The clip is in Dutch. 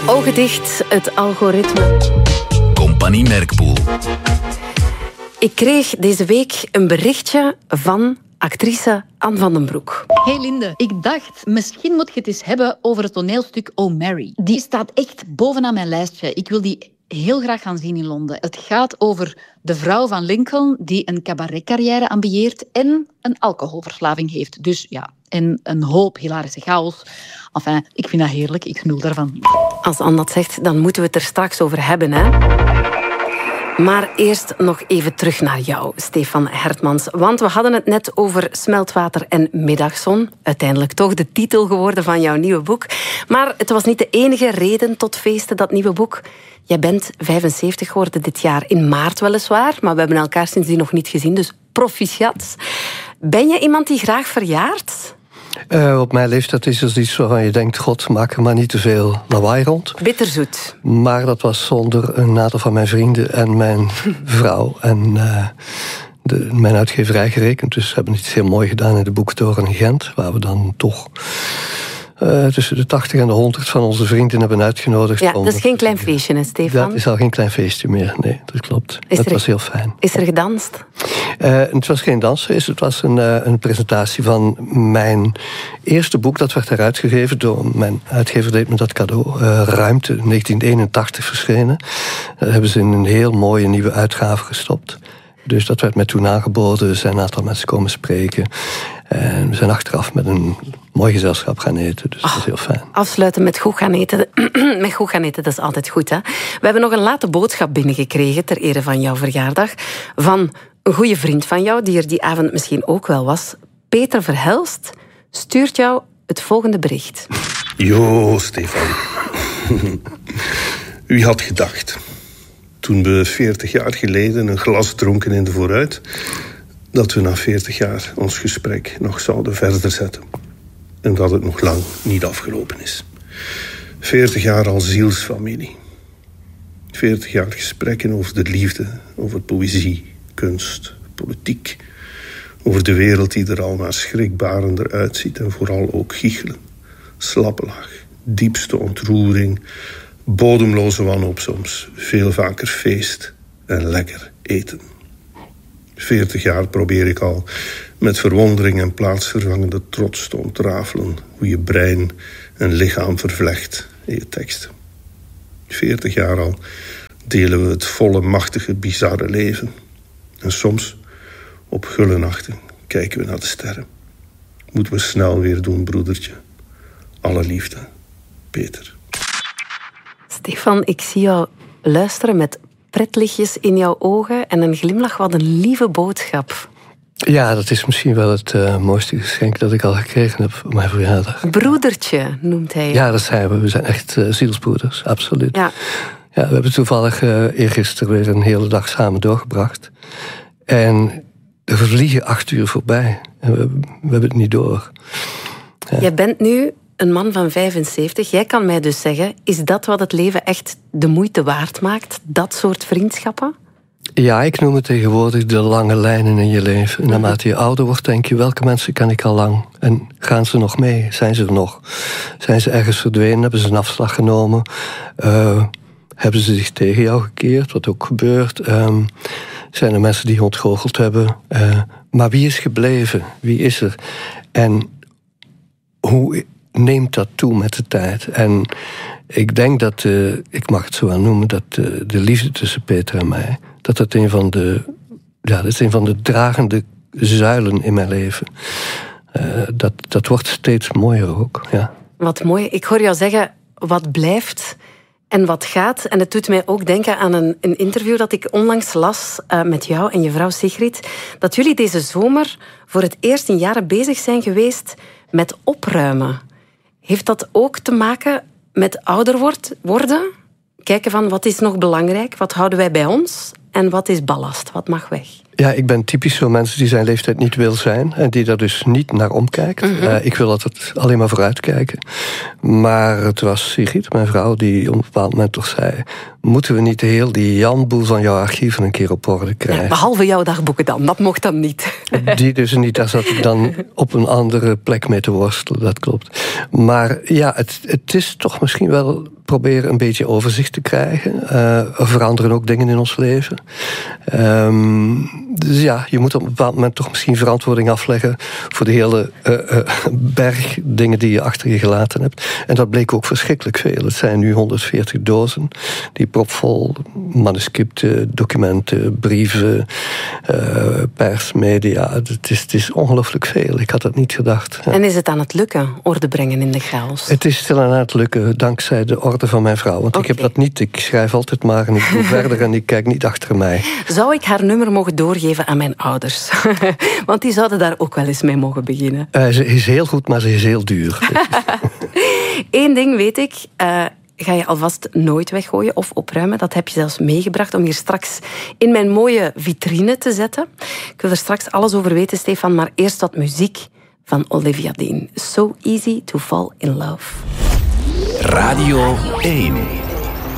Ogen dicht, het algoritme. Compagnie Merkpoel. Ik kreeg deze week een berichtje van actrice Anne van den Broek. Hey Linde, ik dacht, misschien moet je het eens hebben over het toneelstuk Oh Mary. Die staat echt bovenaan mijn lijstje. Ik wil die heel graag gaan zien in Londen. Het gaat over de vrouw van Lincoln die een cabaretcarrière ambieert en een alcoholverslaving heeft. Dus ja, en een hoop hilarische chaos. Enfin, ik vind dat heerlijk. Ik smul daarvan. Als Anne dat zegt, dan moeten we het er straks over hebben, hè? Maar eerst nog even terug naar jou, Stefan Hertmans. Want we hadden het net over smeltwater en middagzon. Uiteindelijk toch de titel geworden van jouw nieuwe boek. Maar het was niet de enige reden tot feesten, dat nieuwe boek. Jij bent 75 geworden dit jaar, in maart weliswaar. Maar we hebben elkaar sindsdien nog niet gezien, dus proficiat. Ben je iemand die graag verjaart? Op mijn leeftijd is het iets waarvan je denkt, god, maak er maar niet te veel lawaai rond. Bitterzoet. Maar dat was zonder een aantal van mijn vrienden en mijn vrouw en mijn uitgeverij gerekend. Dus we hebben iets heel mooi gedaan in de Boektoren in Gent, waar we dan toch tussen de 80 en de 100 van onze vrienden hebben uitgenodigd. Ja, dat is geen klein feestje, hè, Stefan? Dat is al geen klein feestje meer, nee, dat klopt. Dat was heel fijn. Is er gedanst? Het was geen dansfeest, het was een presentatie van mijn eerste boek. Dat werd heruitgegeven door mijn uitgever, deed me dat cadeau. Ruimte, 1981 verschenen. Dat hebben ze in een heel mooie nieuwe uitgave gestopt. Dus dat werd mij toen aangeboden. Er zijn een aantal mensen komen spreken. En we zijn achteraf met een mooi gezelschap gaan eten. Dus dat is heel fijn. Afsluiten met goed gaan eten. Met goed gaan eten, dat is altijd goed, hè? We hebben nog een late boodschap binnengekregen ter ere van jouw verjaardag. Van een goede vriend van jou, die er die avond misschien ook wel was. Peter Verhelst stuurt jou het volgende bericht. Jo, Stefan. Wie had gedacht, toen we 40 jaar geleden een glas dronken in de vooruit, dat we na 40 jaar ons gesprek nog zouden verder zetten. En dat het nog lang niet afgelopen is. 40 jaar als zielsfamilie. 40 jaar gesprekken over de liefde, over poëzie, kunst, politiek. Over de wereld die er al maar schrikbarender uitziet en vooral ook giechelen. Slappe lach, diepste ontroering, bodemloze wanhoop soms. Veel vaker feest en lekker eten. 40 jaar probeer ik al met verwondering en plaatsvervangende trots te ontrafelen hoe je brein en lichaam vervlecht in je teksten. 40 jaar al delen we het volle, machtige, bizarre leven. En soms, op gulle nachten, kijken we naar de sterren. Moeten we snel weer doen, broedertje. Alle liefde, Peter. Stefan, ik zie jou luisteren met pretlichtjes in jouw ogen en een glimlach. Wat een lieve boodschap. Ja, dat is misschien wel het mooiste geschenk dat ik al gekregen heb op mijn verjaardag. Broedertje noemt hij je. Ja, dat zijn we. We zijn echt zielsbroeders, absoluut. Ja. Ja, we hebben toevallig eergisteren weer een hele dag samen doorgebracht. En er vliegen 8 uur voorbij. En we hebben het niet door. Ja. Jij bent nu een man van 75. Jij kan mij dus zeggen, is dat wat het leven echt de moeite waard maakt? Dat soort vriendschappen? Ja, ik noem het tegenwoordig de lange lijnen in je leven. En naarmate je ouder wordt, denk je, welke mensen ken ik al lang? En gaan ze nog mee? Zijn ze er nog? Zijn ze ergens verdwenen? Hebben ze een afslag genomen? Hebben ze zich tegen jou gekeerd? Wat ook gebeurt? Zijn er mensen die ontgoocheld hebben? Maar wie is gebleven? Wie is er? En hoe neemt dat toe met de tijd? En ik denk dat, ik mag het zo aan noemen, dat de liefde tussen Peter en mij, dat is een van de dragende zuilen in mijn leven. Dat wordt steeds mooier ook, ja. Wat mooi. Ik hoor jou zeggen, wat blijft en wat gaat. En het doet mij ook denken aan een interview dat ik onlangs las met jou en je vrouw Sigrid. Dat jullie deze zomer voor het eerst in jaren bezig zijn geweest met opruimen. Heeft dat ook te maken met ouder worden? Kijken van wat is nog belangrijk? Wat houden wij bij ons? En wat is ballast? Wat mag weg? Ja, ik ben typisch zo'n mensen die zijn leeftijd niet wil zijn en die daar dus niet naar omkijkt. Ik wil altijd alleen maar vooruitkijken. Maar het was Sigrid, mijn vrouw, die op een bepaald moment toch zei: moeten we niet heel die janboel van jouw archieven een keer op orde krijgen? Ja, behalve jouw dagboeken dan, dat mocht dan niet. Die dus niet, daar zat ik dan op een andere plek mee te worstelen, dat klopt. Maar ja, het is toch misschien wel proberen een beetje overzicht te krijgen. Er veranderen ook dingen in ons leven. Dus ja, je moet op een bepaald moment toch misschien verantwoording afleggen voor de hele berg dingen die je achter je gelaten hebt. En dat bleek ook verschrikkelijk veel. Het zijn nu 140 dozen, die propvol manuscripten, documenten, brieven, pers, media. Het is ongelooflijk veel. Ik had dat niet gedacht. Ja. En is het aan het lukken, orde brengen in de chaos? Het is stil aan het lukken, dankzij de orde van mijn vrouw. Want ik heb dat niet. Ik schrijf altijd maar en ik doe verder en ik kijk niet achter mij. Zou ik haar nummer mogen doorgeven aan mijn ouders? Want die zouden daar ook wel eens mee mogen beginnen. Ze is heel goed, maar ze is heel duur. Eén ding weet ik. Ga je alvast nooit weggooien of opruimen. Dat heb je zelfs meegebracht om hier straks in mijn mooie vitrine te zetten. Ik wil er straks alles over weten, Stefan. Maar eerst wat muziek van Olivia Dean. So Easy to Fall in Love. Radio 1.